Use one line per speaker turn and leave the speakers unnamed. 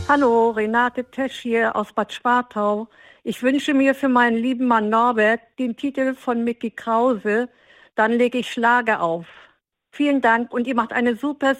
Hallo, Renate Tesch hier aus Bad Schwartau. Ich wünsche mir für meinen lieben Mann Norbert den Titel von Mickey Krause. Dann lege ich Schlager auf. Vielen Dank und ihr macht eine super